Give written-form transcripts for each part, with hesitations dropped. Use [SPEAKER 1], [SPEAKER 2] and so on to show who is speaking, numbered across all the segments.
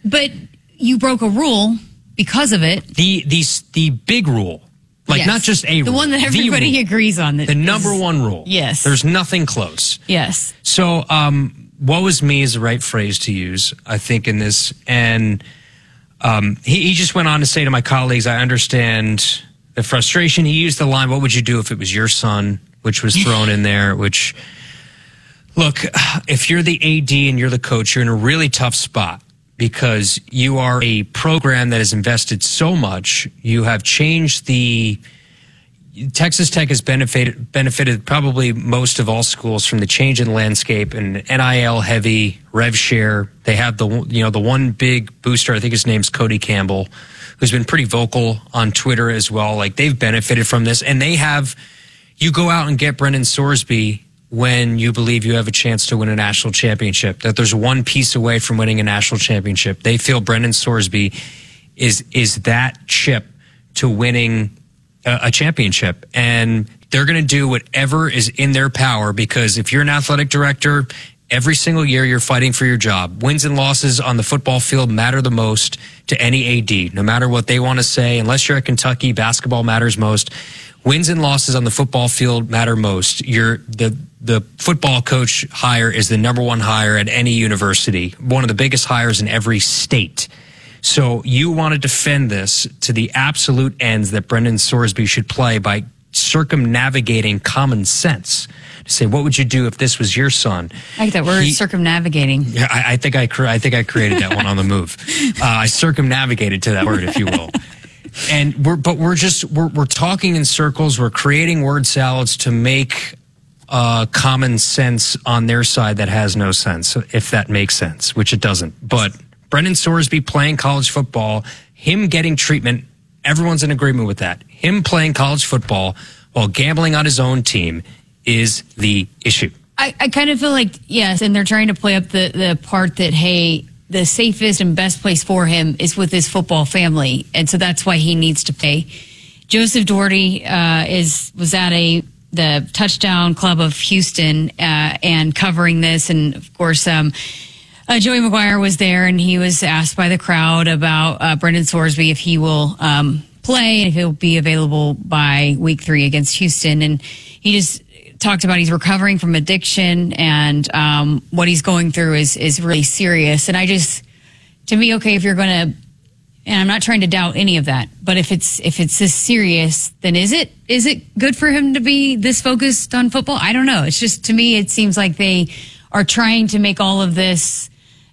[SPEAKER 1] But you broke a rule because of it.
[SPEAKER 2] The big rule. Like,
[SPEAKER 1] yes.
[SPEAKER 2] not just a rule.
[SPEAKER 1] The one that everybody agrees on.
[SPEAKER 2] The number one rule.
[SPEAKER 1] Yes.
[SPEAKER 2] There's nothing close.
[SPEAKER 1] Yes.
[SPEAKER 2] So, woe is me is the right phrase to use, I think, in this. And he just went on to say to my colleagues, I understand the frustration. He used the line, what would you do if it was your son, which was thrown in there, which, look, if you're the AD and you're the coach, you're in a really tough spot. Because you are a program that has invested so much. You have changed Texas Tech has benefited probably most of all schools from the change in landscape and NIL heavy rev share. They have the one big booster. I think his name's Cody Campbell, who's been pretty vocal on Twitter as well. Like, they've benefited from this, and you go out and get Brendan Sorsby when you believe you have a chance to win a national championship, that there's one piece away from winning a national championship. They feel Brendan Sorsby is that chip to winning a championship. And they're going to do whatever is in their power, because if you're an athletic director, every single year you're fighting for your job. Wins and losses on the football field matter the most to any AD, no matter what they want to say. Unless you're at Kentucky, basketball matters most. Wins and losses on the football field matter most. The football coach hire is the number one hire at any university, one of the biggest hires in every state. So you want to defend this to the absolute ends that Brendan Sorsby should play by circumnavigating common sense. To say, what would you do if this was your son?
[SPEAKER 1] I like that word, circumnavigating.
[SPEAKER 2] Yeah, I think I created that one on the move. I circumnavigated to that word, if you will. And we're talking in circles. We're creating word salads to make common sense on their side that has no sense, if that makes sense, which it doesn't. But Brendan Sorsby playing college football, him getting treatment, everyone's in agreement with that. Him playing college football while gambling on his own team is the issue.
[SPEAKER 1] I kind of feel like, yes, and they're trying to play up the part that, hey, the safest and best place for him is with his football family, and so that's why he needs to play. Joseph Doherty was at the Touchdown Club of Houston and covering this, and of course, Joey McGuire was there, and he was asked by the crowd about Brendan Sorsby if he will play and if he'll be available by week 3 against Houston, and he just talked about he's recovering from addiction, and what he's going through is really serious. And to me, okay, if you're going to, and I'm not trying to doubt any of that, but if it's this serious, then is it good for him to be this focused on football? I don't know. It's just, to me, it seems like they are trying to make all of this,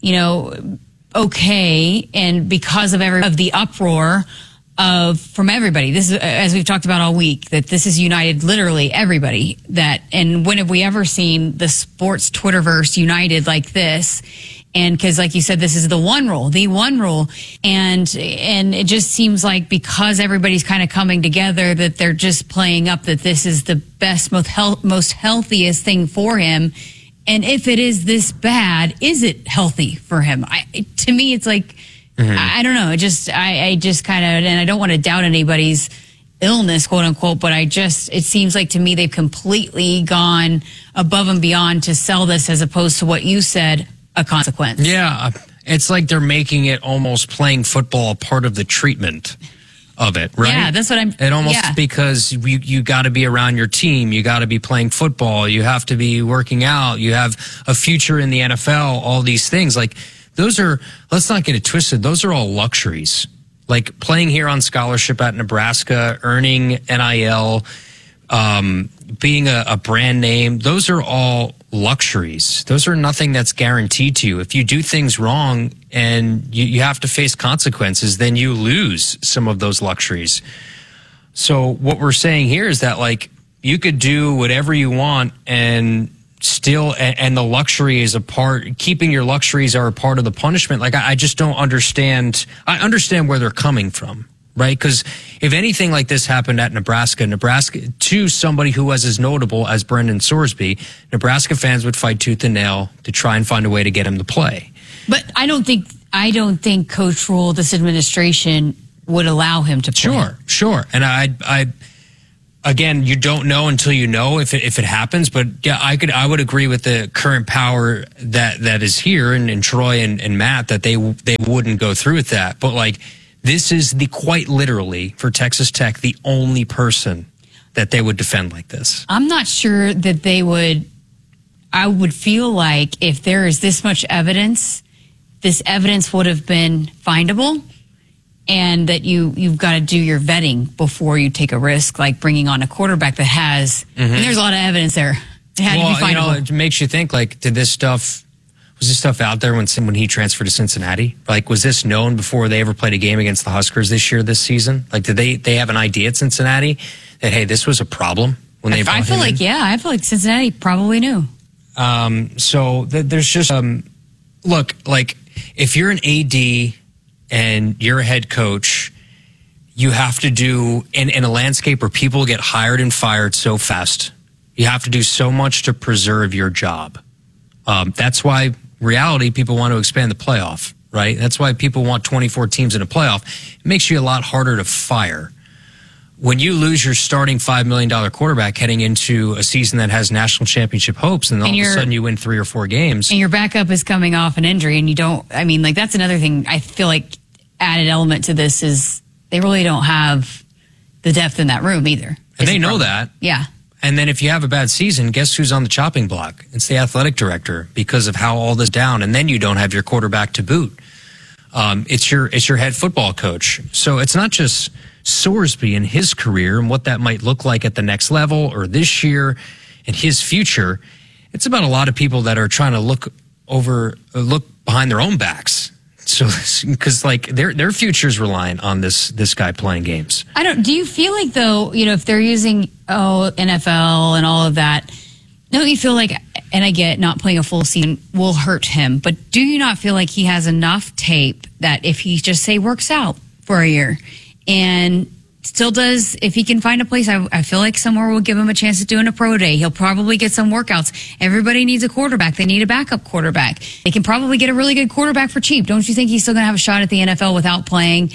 [SPEAKER 1] okay, and because of the uproar from everybody. This is, as we've talked about all week, that this has united literally everybody. And when have we ever seen the sports Twitterverse united like this? And because, like you said, this is the one rule, and it just seems like because everybody's kind of coming together, that they're just playing up that this is the best, most healthiest thing for him. And if it is this bad, is it healthy for him? To me, it's like, I don't know. I just kind of, and I don't want to doubt anybody's illness, quote unquote, but it seems like to me they've completely gone above and beyond to sell this, as opposed to what you said, a consequence.
[SPEAKER 2] Yeah. It's like they're making it almost playing football a part of the treatment of it, right?
[SPEAKER 1] Yeah, that's what
[SPEAKER 2] because you got to be around your team. You got to be playing football. You have to be working out. You have a future in the NFL, all these things. Like, those are, let's not get it twisted, those are all luxuries. Like playing here on scholarship at Nebraska, earning NIL, being a brand name, those are all luxuries. Those are nothing that's guaranteed to you. If you do things wrong and you have to face consequences, then you lose some of those luxuries. So what we're saying here is that, like, you could do whatever you want and still, and the luxury is keeping your luxuries are a part of the punishment. Like, I just don't understand. I understand where they're coming from, right? Because if anything like this happened at Nebraska to somebody who was as notable as Brendan Sorsby, Nebraska fans would fight tooth and nail to try and find a way to get him to play.
[SPEAKER 1] But I don't think Coach Rule, this administration, would allow him to play.
[SPEAKER 2] Sure. And again, you don't know until you know if it happens. But yeah, I would agree with the current power that is here and Troy and Matt that they wouldn't go through with that. But like, this is quite literally for Texas Tech, the only person that they would defend like this.
[SPEAKER 1] I'm not sure that they would. I would feel like if there is this much evidence, this evidence would have been findable. And that you've got to do your vetting before you take a risk, like bringing on a quarterback that has. And there's a lot of evidence there. It had to be findable.
[SPEAKER 2] It makes you think, like, was this stuff out there when he transferred to Cincinnati? Like, was this known before they ever played a game against the Huskers this season? Like, did they have an idea at Cincinnati that, hey, this was a problem when they brought him in?
[SPEAKER 1] I feel like Cincinnati probably knew.
[SPEAKER 2] So there's just look, like, if you're an AD and you're a head coach, you have to do, in a landscape where people get hired and fired so fast, you have to do so much to preserve your job. That's why reality, people want to expand the playoff, right? That's why people want 24 teams in a playoff. It makes you a lot harder to fire. When you lose your starting $5 million quarterback heading into a season that has national championship hopes, and all of a sudden you win 3 or 4 games.
[SPEAKER 1] And your backup is coming off an injury, and you don't, I mean, like, that's another thing I feel like added element to this is they really don't have the depth in that room either.
[SPEAKER 2] And they know that.
[SPEAKER 1] Yeah.
[SPEAKER 2] And then if you have a bad season, guess who's on the chopping block? It's the athletic director because of how all this down. And then you don't have your quarterback to boot. It's your head football coach. So it's not just Sorsby and his career and what that might look like at the next level or this year and his future. It's about a lot of people that are trying to look behind their own backs. So, because like their future's reliant on this guy playing games.
[SPEAKER 1] Do you feel like though, if they're using NFL and all of that, don't you feel like, and I get not playing a full season will hurt him, but do you not feel like he has enough tape that if he just say works out for a year and still does, if he can find a place, I feel like somewhere will give him a chance of doing a pro day. He'll probably get some workouts. Everybody needs a quarterback. They need a backup quarterback. They can probably get a really good quarterback for cheap. Don't you think he's still going to have a shot at the NFL without playing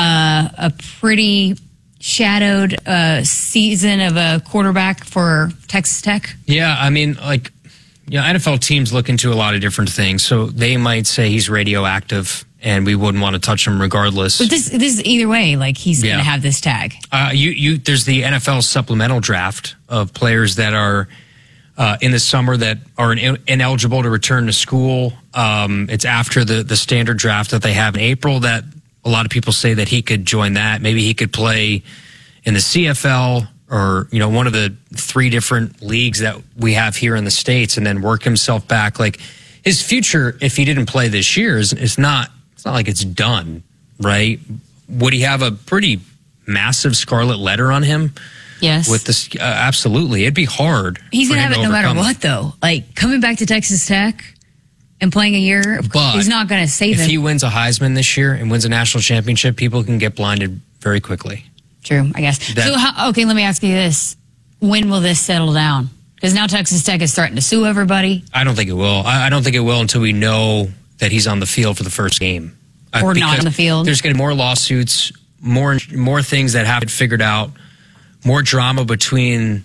[SPEAKER 1] a pretty shadowed season of a quarterback for Texas Tech?
[SPEAKER 2] Yeah, I mean, like, NFL teams look into a lot of different things. So they might say he's radioactive and we wouldn't want to touch him regardless.
[SPEAKER 1] But this is either way, like he's going to have this tag.
[SPEAKER 2] There's the NFL supplemental draft of players that are in the summer that are ineligible to return to school. It's after the standard draft that they have in April that a lot of people say that he could join that. Maybe he could play in the CFL or, one of the 3 different leagues that we have here in the States and then work himself back. Like his future, if he didn't play this year, is not like it's done, right? Would he have a pretty massive scarlet letter on him?
[SPEAKER 1] Yes.
[SPEAKER 2] With this, absolutely. It'd be hard.
[SPEAKER 1] He's going to have it no matter what, though. Like coming back to Texas Tech and playing a year, he's not going to save him.
[SPEAKER 2] If he wins a Heisman this year and wins a national championship, people can get blinded very quickly.
[SPEAKER 1] True, I guess. Okay, let me ask you this. When will this settle down? Because now Texas Tech is starting to sue everybody.
[SPEAKER 2] I don't think it will. I don't think it will until we know that he's on the field for the first game.
[SPEAKER 1] Or not on the field.
[SPEAKER 2] There's going to be more lawsuits, more things that haven't figured out, more drama between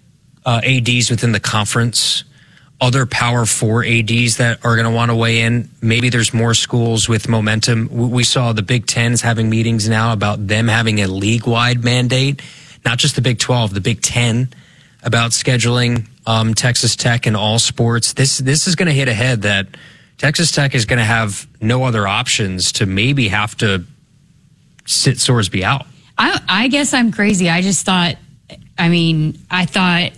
[SPEAKER 2] ADs within the conference, other Power 4 ADs that are going to want to weigh in. Maybe there's more schools with momentum. We saw the Big Ten's having meetings now about them having a league-wide mandate, not just the Big 12, the Big 10, about scheduling Texas Tech in all sports. This is going to hit ahead that Texas Tech is going to have no other options to maybe have to sit Sorsby out.
[SPEAKER 1] I guess I'm crazy. I just thought, I knew that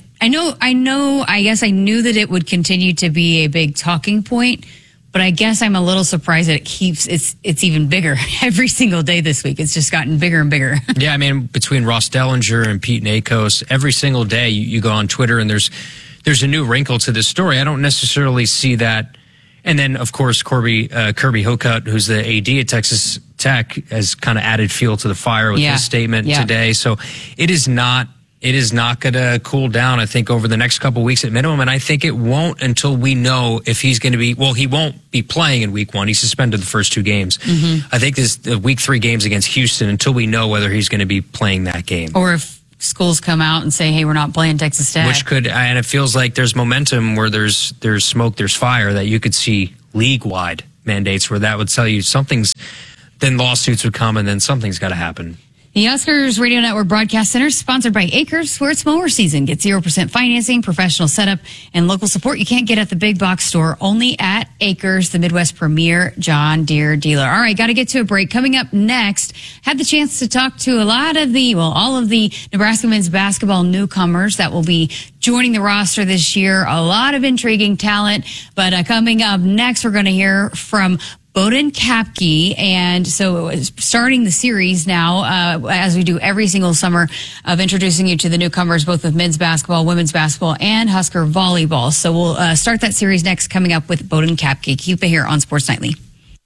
[SPEAKER 1] it would continue to be a big talking point, but I guess I'm a little surprised that it's even bigger every single day this week. It's just gotten bigger and bigger.
[SPEAKER 2] Yeah, I mean, between Ross Dellinger and Pete Nakos, every single day you go on Twitter and there's a new wrinkle to this story. I don't necessarily see that. And then, of course, Kirby Hocutt, who's the AD at Texas Tech, has kind of added fuel to the fire with his statement today. So it is not going to cool down, I think, over the next couple of weeks at minimum. And I think it won't until we know if he's going to be, he won't be playing in week 1. He suspended the first 2 games. Mm-hmm. I think this the week 3 games against Houston until we know whether he's going to be playing that game.
[SPEAKER 1] Or if schools come out and say, hey, we're not playing Texas Tech.
[SPEAKER 2] Which could, and it feels like there's momentum where there's smoke, there's fire, that you could see league-wide mandates where that would tell you then lawsuits would come and then something's got to happen.
[SPEAKER 1] The Huskers Radio Network Broadcast Center is sponsored by Acres, where it's mower season. Get 0% financing, professional setup, and local support you can't get at the big box store. Only at Acres, the Midwest premier John Deere dealer. All right, got to get to a break. Coming up next, had the chance to talk to all of the Nebraska men's basketball newcomers that will be joining the roster this year. A lot of intriguing talent. But coming up next, we're going to hear from Bowden Kapke, and so starting the series now, as we do every single summer, of introducing you to the newcomers, both of men's basketball, women's basketball, and Husker volleyball. So we'll start that series next, coming up with Bowden Kapke. Keep it here on Sports Nightly.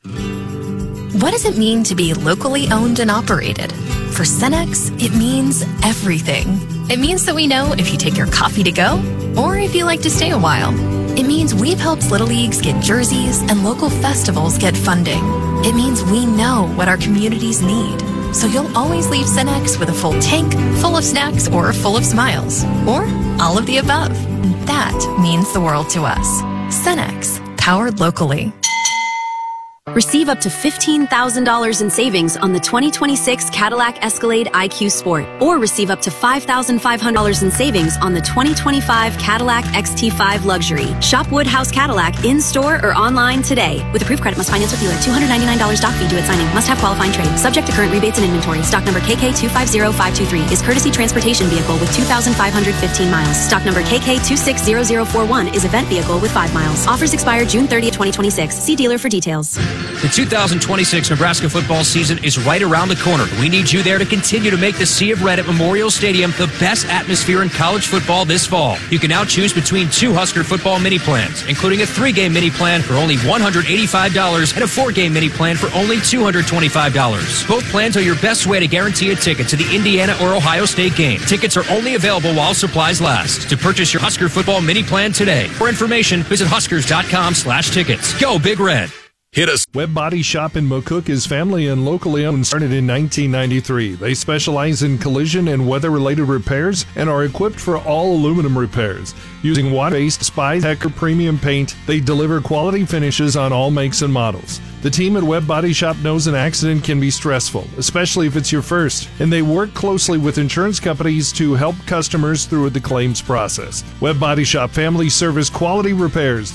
[SPEAKER 3] What does it mean to be locally owned and operated? For Cenex, it means everything. It means that we know if you take your coffee to go or if you like to stay a while. It means we've helped Little Leagues get jerseys and local festivals get funding. It means we know what our communities need. So you'll always leave Cenex with a full tank, full of snacks, or full of smiles. Or all of the above. That means the world to us. Cenex, powered locally.
[SPEAKER 4] Receive up to $15,000 in savings on the 2026 Cadillac Escalade IQ Sport, or receive up to $5,500 in savings on the 2025 Cadillac XT5 Luxury. Shop Woodhouse Cadillac in-store or online today. With approved credit, must finance with dealer. $299 doc fee due at signing. Must have qualifying trade. Subject to current rebates and inventory. Stock number KK250523 is courtesy transportation vehicle with 2,515 miles. Stock number KK260041 is event vehicle with 5 miles. Offers expire June 30th, 2026. See dealer for details.
[SPEAKER 5] The 2026 Nebraska football season is right around the corner. We need you there to continue to make the Sea of Red at Memorial Stadium the best atmosphere in college football this fall. You can now choose between 2 Husker football mini plans, including a 3-game mini plan for only $185 and a 4-game mini plan for only $225. Both plans are your best way to guarantee a ticket to the Indiana or Ohio State game. Tickets are only available while supplies last. To purchase your Husker football mini plan today. For information, visit huskers.com/tickets. Go Big Red.
[SPEAKER 6] Hit us. Webb Body Shop in McCook is family and locally owned, started in 1993. They specialize in collision and weather-related repairs and are equipped for all aluminum repairs. Using water-based Spy Hecker premium paint, they deliver quality finishes on all makes and models. The team at Webb Body Shop knows an accident can be stressful, especially if it's your first, and they work closely with insurance companies to help customers through the claims process. Webb Body Shop Family Service Quality Repairs,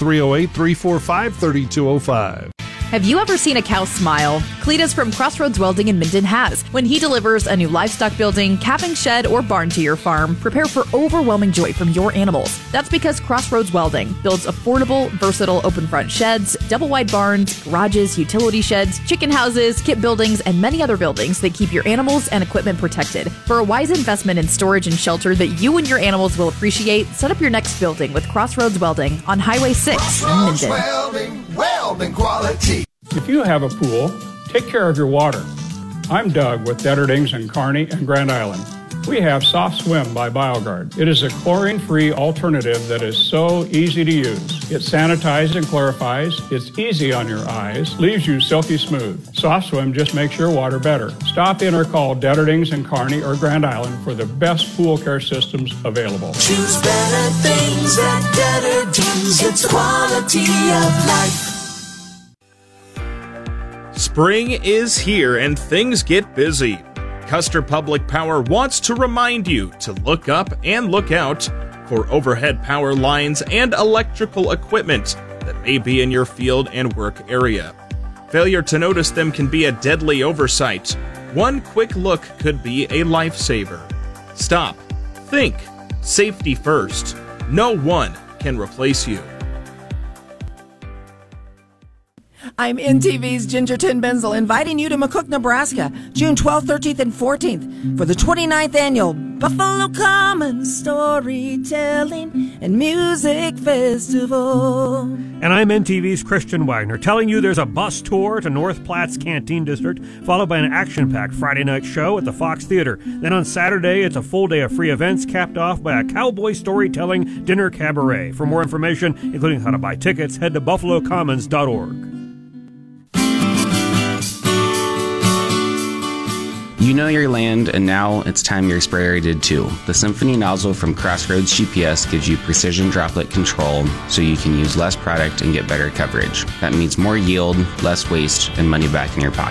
[SPEAKER 6] 308-345-3205.
[SPEAKER 7] Have you ever seen a cow smile? Cletus from Crossroads Welding in Minden has. When he delivers a new livestock building, calving shed, or barn to your farm, prepare for overwhelming joy from your animals. That's because Crossroads Welding builds affordable, versatile open front sheds, double wide barns, garages, utility sheds, chicken houses, kit buildings, and many other buildings that keep your animals and equipment protected. For a wise investment in storage and shelter that you and your animals will appreciate, set up your next building with Crossroads Welding on Highway 6 in Minden.
[SPEAKER 8] Welding quality. If you have a pool, take care of your water. I'm Doug with Detterdings and Kearney and Grand Island. We have Soft Swim by BioGuard. It is a chlorine-free alternative that is so easy to use. It sanitizes and clarifies. It's easy on your eyes, leaves you silky smooth. Soft Swim just makes your water better. Stop in or call Detterdings and Kearney or Grand Island for the best pool care systems available.
[SPEAKER 9] Choose better things at Detterdings. It's quality of life.
[SPEAKER 10] Spring is here and things get busy. Custer Public Power wants to remind you to look up and look out for overhead power lines and electrical equipment that may be in your field and work area. Failure to notice them can be a deadly oversight. One quick look could be a lifesaver. Stop. Think. Safety first. No one can replace you.
[SPEAKER 11] I'm NTV's Ginger Tinbenzel, inviting you to McCook, Nebraska, June 12th, 13th, and 14th for the 29th Annual Buffalo Commons Storytelling and Music Festival.
[SPEAKER 12] And I'm NTV's Christian Wagner, telling you there's a bus tour to North Platte's Canteen District, followed by an action-packed Friday night show at the Fox Theater. Then on Saturday, it's a full day of free events, capped off by a cowboy storytelling dinner cabaret. For more information, including how to buy tickets, head to buffalocommons.org.
[SPEAKER 13] You know your land, and now it's time your sprayer did too. The Symphony nozzle from Crossroads GPS gives you precision droplet control so you can use less product and get better coverage. That means more yield, less waste, and money back in your pocket.